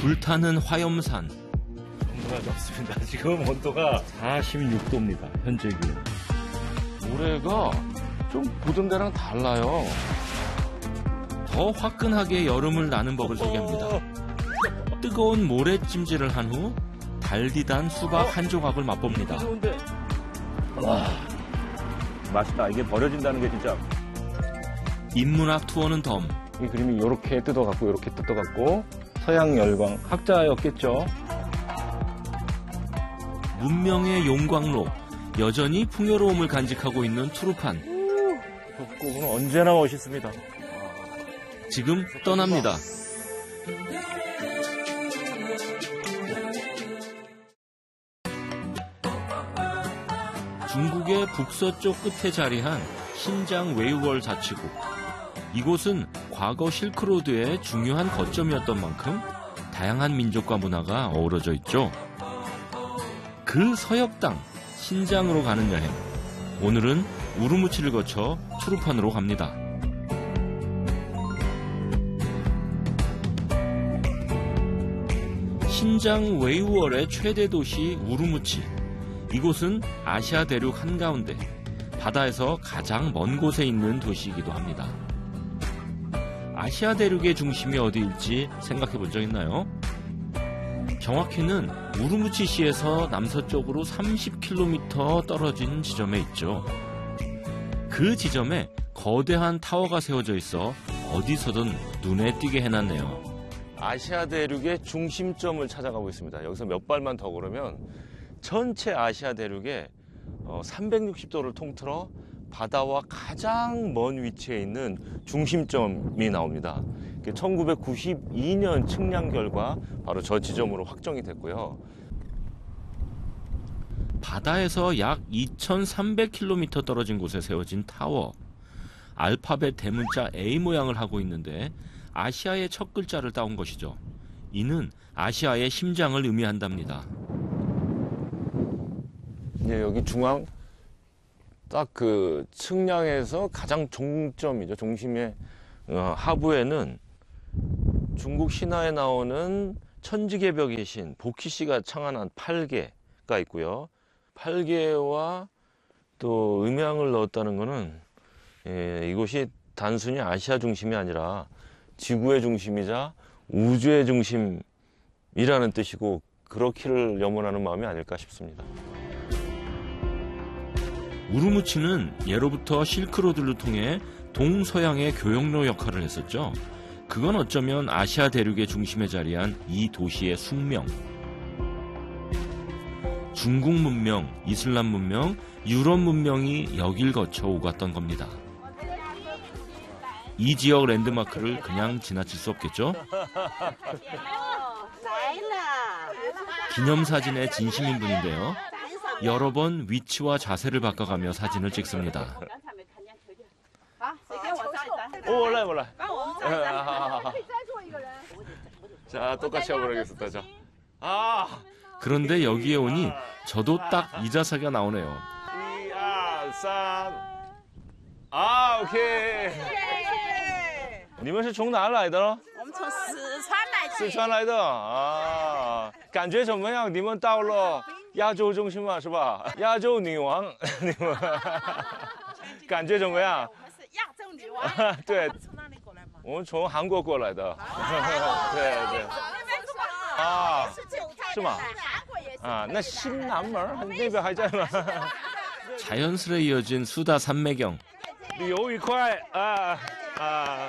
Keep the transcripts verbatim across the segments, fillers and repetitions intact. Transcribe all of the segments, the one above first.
불타는 화염산. 온도가 높습니다. 지금 온도가 사십육 도입니다. 현재 기온. 모래가 좀 보던 데랑 달라요. 더 화끈하게 여름을 나는 법을 소개합니다. 뜨거운 모래찜질을 한 후 달디단 수박 한 조각을 맛봅니다. 와, 맛있다. 이게 버려진다는 게 진짜. 인문학 투어는 덤. 이 그림이 이렇게 뜯어갖고 이렇게 뜯어갖고 서양 열광 학자였겠죠. 문명의 용광로. 여전히 풍요로움을 간직하고 있는 투르판. 북극은 언제나 멋있습니다. 지금 떠납니다. 중국의 북서쪽 끝에 자리한 신장 웨이월 자치구. 이곳은 과거 실크로드의 중요한 거점이었던 만큼 다양한 민족과 문화가 어우러져 있죠. 그 서역 땅 신장으로 가는 여행. 오늘은 우르무치를 거쳐 투르판으로 갑니다. 신장 웨이월의 최대 도시 우르무치. 이곳은 아시아 대륙 한가운데 바다에서 가장 먼 곳에 있는 도시이기도 합니다. 아시아 대륙의 중심이 어디일지 생각해 본 적 있나요? 정확히는 우르무치시에서 남서쪽으로 삼십 킬로미터 떨어진 지점에 있죠. 그 지점에 거대한 타워가 세워져 있어 어디서든 눈에 띄게 해놨네요. 아시아 대륙의 중심점을 찾아가고 있습니다. 여기서 몇 발만 더 걸으면 전체 아시아 대륙의 삼백육십 도를 통틀어 바다와 가장 먼 위치에 있는 중심점이 나옵니다. 천구백구십이 년 측량 결과 바로 저 지점으로 확정이 됐고요. 바다에서 약 이천삼백 킬로미터 떨어진 곳에 세워진 타워. 알파벳 대문자 A 모양을 하고 있는데 아시아의 첫 글자를 따온 것이죠. 이는 아시아의 심장을 의미한답니다. 예, 여기 중앙 딱 그 측량에서 가장 종점이죠. 종심의 어, 하부에는 중국 신화에 나오는 천지개 벽의 신 복희씨가 창안한 팔개가 있고요. 팔개와 또 음양을 넣었다는 것은 예, 이곳이 단순히 아시아 중심이 아니라 지구의 중심이자 우주의 중심이라는 뜻이고 그렇기를 염원하는 마음이 아닐까 싶습니다. 우르무치는 예로부터 실크로드를 통해 동서양의 교역로 역할을 했었죠. 그건 어쩌면 아시아 대륙의 중심에 자리한 이 도시의 숙명. 중국 문명, 이슬람 문명, 유럽 문명이 여길 거쳐 오갔던 겁니다. 이 지역 랜드마크를 그냥 지나칠 수 없겠죠? 기념사진의 진심인 분인데요. 여러 번 위치와 자세를 바꿔가며 사진을 찍습니다. 오, 몰라요, 몰라요. 자, 똑같이 해보겠습니다. 자. 아. 그런데 여기에 오니 저도 딱 이 자세가 나오네요. 일, 이, 삼. 아, 오케이. 你们是从哪来的？ 我们从四川来的。 四川来的啊，感觉怎么样？你们到了亚洲中心嘛，是吧？亚洲女王，你们感觉怎么样？ 我们是亚洲女王。 对。 从哪里过来吗？ 我们从韩国过来的。对对。啊，是吗？啊，那新南门那边还在吗？ 자연스레 이어진 수다 산매경. 旅游愉快啊啊！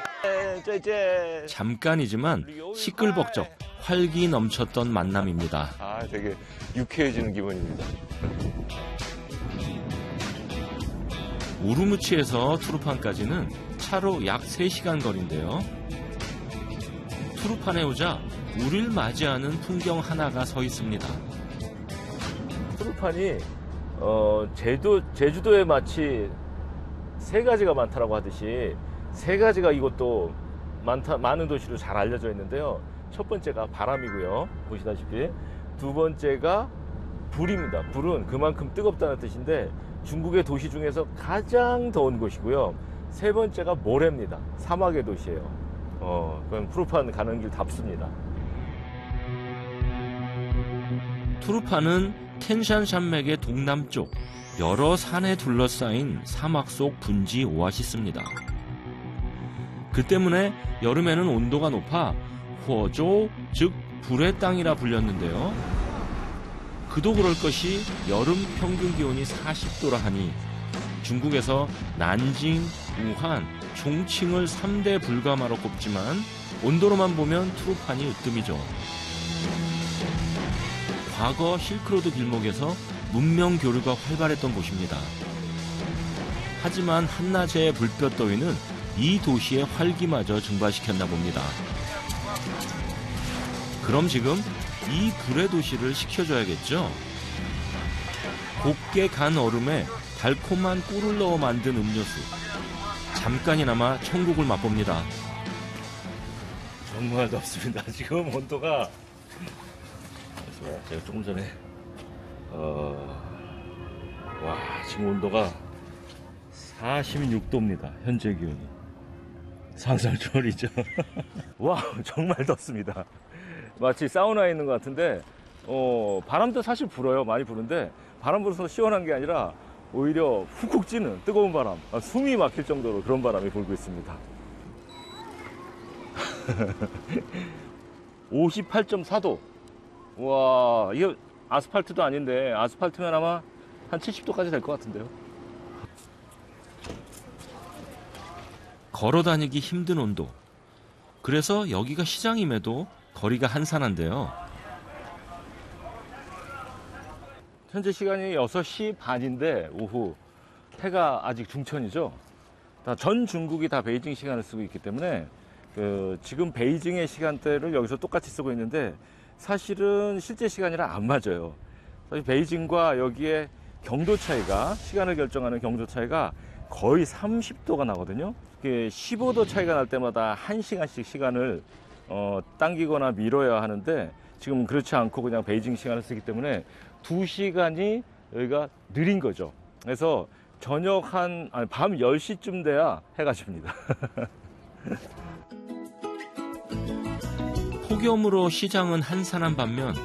잠깐이지만 시끌벅적 활기 넘쳤던 만남입니다. 아, 되게 유쾌해지는 기분입니다. 우르무치에서 투르판까지는 차로 약 세 시간 거리인데요. 투르판에 오자 우릴 맞이하는 풍경 하나가 서 있습니다. 투르판이 어, 제도, 제주도에 마치 세 가지가 많다라고 하듯이 세 가지가 이것도 많다, 많은 도시로 잘 알려져 있는데요. 첫 번째가 바람이고요. 보시다시피. 두 번째가 불입니다. 불은 그만큼 뜨겁다는 뜻인데 중국의 도시 중에서 가장 더운 곳이고요. 세 번째가 모래입니다. 사막의 도시예요. 어, 그럼 투르판 가는 길 답습니다. 투르파는 텐샨 산맥의 동남쪽 여러 산에 둘러싸인 사막 속 분지 오아시스입니다. 그 때문에 여름에는 온도가 높아 호조, 즉 불의 땅이라 불렸는데요. 그도 그럴 것이 여름 평균 기온이 사십 도라 하니 중국에서 난징, 우한, 종칭을 삼 대 불가마로 꼽지만 온도로만 보면 투르판이 으뜸이죠. 과거 실크로드 길목에서 문명 교류가 활발했던 곳입니다. 하지만 한낮의 불볕 더위는 이 도시의 활기마저 증발시켰나 봅니다. 그럼 지금 이 불의 도시를 식혀줘야겠죠? 곱게 간 얼음에 달콤한 꿀을 넣어 만든 음료수. 잠깐이나마 천국을 맛봅니다. 정말 덥습니다. 지금 온도가 제가 조금 전에 어... 와 지금 온도가 사십육 도입니다. 현재 기온이 상상 초월이죠. 와 정말 덥습니다. 마치 사우나에 있는 것 같은데 어, 바람도 사실 불어요. 많이 부는데 바람 불어서 시원한 게 아니라 오히려 훅훅 찌는 뜨거운 바람, 아, 숨이 막힐 정도로 그런 바람이 불고 있습니다. 오십팔 점 사 도. 와, 이게 아스팔트도 아닌데 아스팔트면 아마 한 칠십 도까지 될 것 같은데요. 걸어 다니기 힘든 온도. 그래서 여기가 시장임에도 거리가 한산한데요. 현재 시간이 여섯 시 반인데 오후 해가 아직 중천이죠. 다 전 중국이 다 베이징 시간을 쓰고 있기 때문에 그 지금 베이징의 시간대를 여기서 똑같이 쓰고 있는데 사실은 실제 시간이랑 안 맞아요. 사실 베이징과 여기에 경도 차이가 시간을 결정하는 경도 차이가 거의 삼십 도가 나거든요. 십오 도 차이가 날 때마다 한 시간씩 시간을 어, 당기거나 미뤄야 하는데 지금 그렇지 않고 그냥 베이징 시간을 쓰기 때문에 두 시간이 여기가 느린 거죠. 그래서 저녁 한, 아니, 밤 열 시쯤 돼야 해가 집니다. 폭염으로 시장은 한산한 반면